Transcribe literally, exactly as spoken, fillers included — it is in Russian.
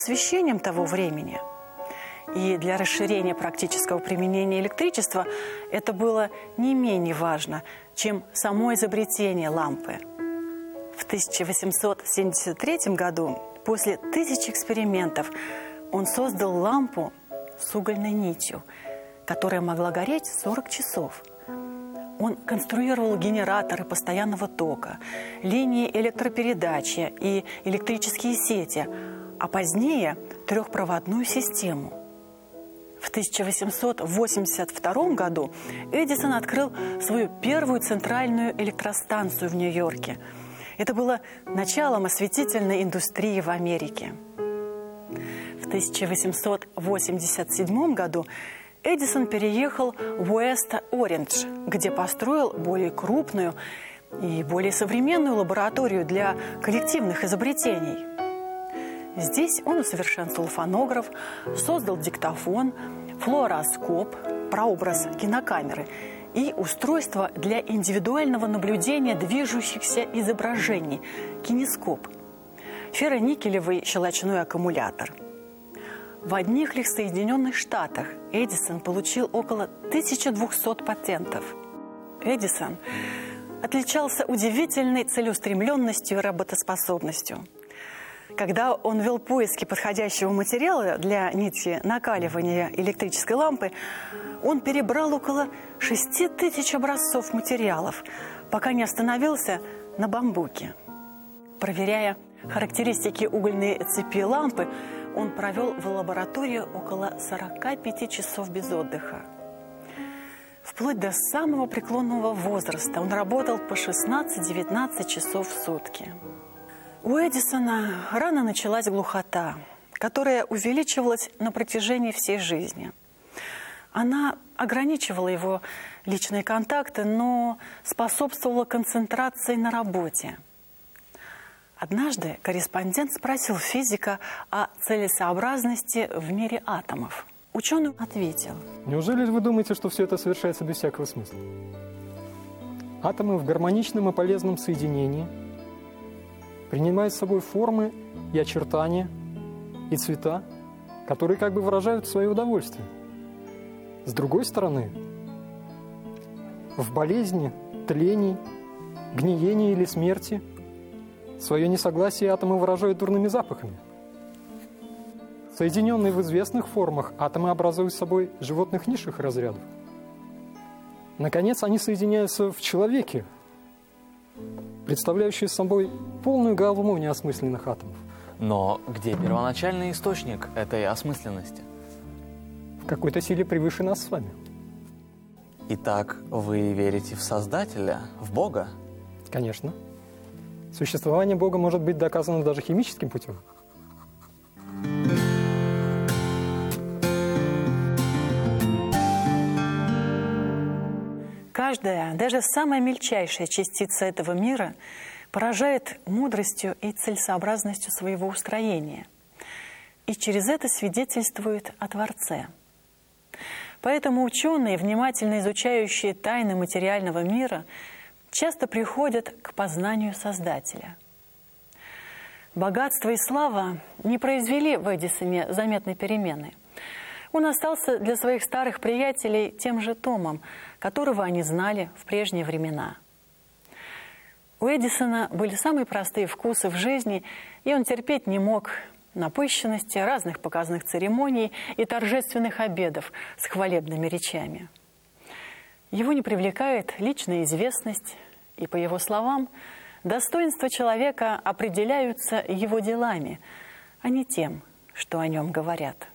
освещением того времени. И для расширения практического применения электричества это было не менее важно, чем само изобретение лампы. В тысяча восемьсот семьдесят третьем году, после тысяч экспериментов, он создал лампу с угольной нитью, которая могла гореть сорок часов. Он конструировал генераторы постоянного тока, линии электропередачи и электрические сети, а позднее трехпроводную систему. В тысяча восемьсот восемьдесят втором году Эдисон открыл свою первую центральную электростанцию в Нью-Йорке. Это было началом осветительной индустрии в Америке. В тысяча восемьсот восемьдесят седьмом году Эдисон переехал в Уэст-Ориндж, где построил более крупную и более современную лабораторию для коллективных изобретений. Здесь он усовершенствовал фонограф, создал диктофон, флуороскоп, прообраз кинокамеры и устройство для индивидуального наблюдения движущихся изображений – кинескоп, ферроникелевый щелочной аккумулятор. В одних лишь Соединенных Штатах Эдисон получил около тысячи двухсот патентов. Эдисон отличался удивительной целеустремленностью и работоспособностью. Когда он вел поиски подходящего материала для нити накаливания электрической лампы, он перебрал около шести тысяч образцов материалов, пока не остановился на бамбуке. Проверяя характеристики угольной цепи лампы, он провел в лаборатории около сорока пяти часов без отдыха. Вплоть до самого преклонного возраста он работал по шестнадцать-девятнадцать часов в сутки. У Эдисона рано началась глухота, которая увеличивалась на протяжении всей жизни. Она ограничивала его личные контакты, но способствовала концентрации на работе. Однажды корреспондент спросил физика о целесообразности в мире атомов. Ученый ответил: неужели вы думаете, что все это совершается без всякого смысла? Атомы в гармоничном и полезном соединении принимают с собой формы и очертания, и цвета, которые как бы выражают свое удовольствие. С другой стороны, в болезни, тлении, гниении или смерти свое несогласие атомы выражают дурными запахами. Соединенные в известных формах, атомы образуют собой животных низших разрядов. Наконец, они соединяются в человеке, представляющие собой полную гамму неосмысленных атомов. Но где первоначальный источник этой осмысленности? В какой-то силе превыше нас с вами. Итак, вы верите в Создателя, в Бога? Конечно. Существование Бога может быть доказано даже химическим путем. Каждая, даже самая мельчайшая частица этого мира поражает мудростью и целесообразностью своего устроения. И через это свидетельствует о Творце. Поэтому ученые, внимательно изучающие тайны материального мира, часто приходят к познанию Создателя. Богатство и слава не произвели в Эдисоне заметной перемены. Он остался для своих старых приятелей тем же Томом, которого они знали в прежние времена. У Эдисона были самые простые вкусы в жизни, и он терпеть не мог напыщенности, разных показных церемоний и торжественных обедов с хвалебными речами. Его не привлекает личная известность, и, по его словам, достоинства человека определяются его делами, а не тем, что о нем говорят.